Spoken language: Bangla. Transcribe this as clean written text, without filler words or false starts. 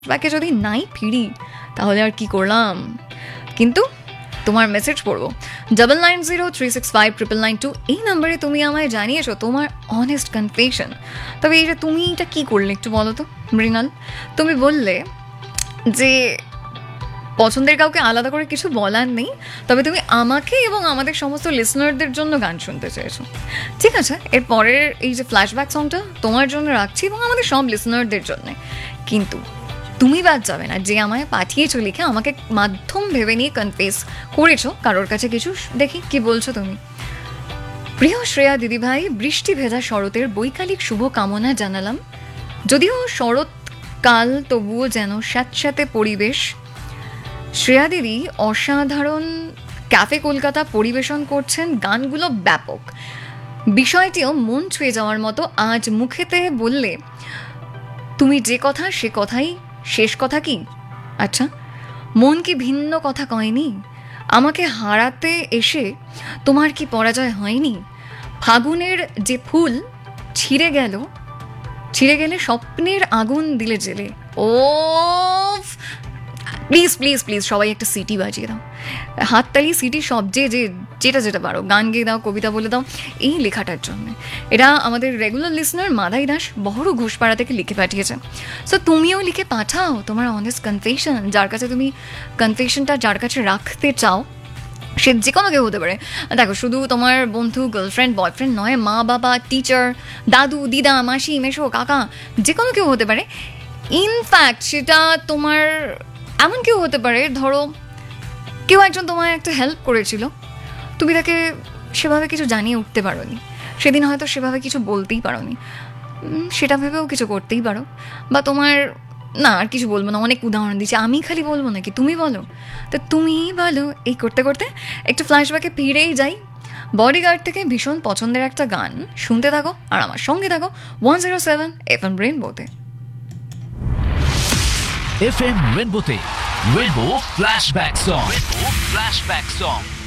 ব্যাকে যদি নাই ফিরি তাহলে আর কি করলাম। কিন্তু তোমার মেসেজ পড়বো 9903659992 এই নাম্বারে তুমি আমায় জানিয়েছো তোমার অনেস্ট কনফেশন। তবে এই যে তুমি এটা কী করলে একটু বলো তো মৃণাল। তুমি বললে যে পছন্দের কাউকে আলাদা করে কিছু বলার নেই, তবে তুমি আমাকে এবং আমাদের সমস্ত লিসনারদের জন্য গান শুনতে চেয়েছো। ঠিক আছে, এর পরের এই যে ফ্ল্যাশব্যাক সংটা তোমার জন্য রাখছি এবং আমাদের সব লিসনারদের জন্য। কিন্তু তুমি বাদ যাবে না যে আমায় পাঠিয়েছো লিখে, আমাকে মাধ্যম ভেবে নিয়ে কনফেস করেছো কারোর কাছে কিছু। দেখি কি বলছো তুমি। প্রিয় শ্রেয়া দিদিভাই, বৃষ্টি ভেজা শরতের বৈকালিক শুভ কামনা জানালাম। যদিও শরৎকাল তবুও যেন স্যাঁতস্যাঁতে পরিবেশ। শ্রেয়া দিদি অসাধারণ ক্যাফে কলকাতা পরিবেশন করছেন, গানগুলো ব্যাপক, বিষয়টিও মন ছুঁয়ে যাওয়ার মতো। আজ মুখেতে বললে তুমি যে কথা সে কথাই শেষ কথা কি? আচ্ছা, মন কি ভিন্ন কথা কয়নি? আমাকে হারাতে এসে তোমার কি পরাজয় হয়নি? ফাগুনের যে ফুল ছিঁড়ে গেলে স্বপ্নের আগুন দিলে জেলে। ও প্লিজ প্লিজ প্লিজ সবাই একটা সিটি বাজিয়ে দাও, হাততালি সিটি সব যেটা পারো, গান গেয়ে দাও, কবিতা বলে দাও এই লেখাটার জন্য। এটা আমাদের রেগুলার লিসনার মাদাই দাস বহরু ঘোষপাড়া থেকে লিখে পাঠিয়েছে। সো তুমিও লিখে পাঠাও তোমার অনেস্ট কনফেশন, যার কাছে তুমি কনফেশনটা যার কাছে রাখতে চাও। সে যে কোনো কেউ হতে পারে। দেখো, শুধু তোমার বন্ধু, গার্লফ্রেন্ড, বয়ফ্রেন্ড নয়, মা বাবা, টিচার, দাদু, দিদা, মাসি, মেশো, কাকা, যে কোনো কেউ হতে পারে। ইনফ্যাক্ট সেটা তোমার এমন কেউ হতে পারে, ধরো কেউ একজন তোমায় একটা হেল্প করেছিল, তুমি তাকে সেভাবে কিছু জানিয়ে উঠতে পারোনি, সেদিন হয়তো সেভাবে কিছু বলতেই পারোনি, সেটা ভেবেও কিছু করতেই পারো। বা তোমার না, আর কিছু বলবো না, অনেক উদাহরণ দিচ্ছি, আমি খালি বলবো নাকি, তুমি বলো। তো তুমি বলো, এই করতে করতে একটু ফ্ল্যাশব্যাকে ফিরেই যাই। বডিগার্ড থেকে ভীষণ পছন্দের একটা গান শুনতে থাকো আর আমার সঙ্গে থাকো 107 FM রেইনবোতে। FM Rainbow Rainbow Flashback Song.